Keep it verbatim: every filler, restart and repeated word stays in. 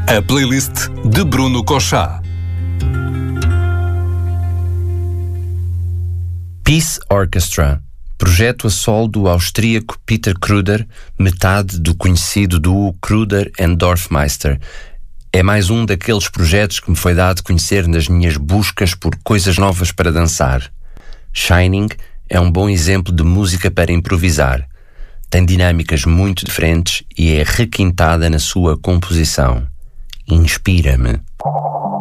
A playlist de Bruno Cochá. Peace Orchestra, projeto a solo do austríaco Peter Kruder, metade do conhecido duo Kruder and Dorfmeister. É mais um daqueles projetos que me foi dado conhecer nas minhas buscas por coisas novas para dançar. Shining é um bom exemplo de música para improvisar. Tem dinâmicas muito diferentes e é requintada na sua composição. Inspira-me.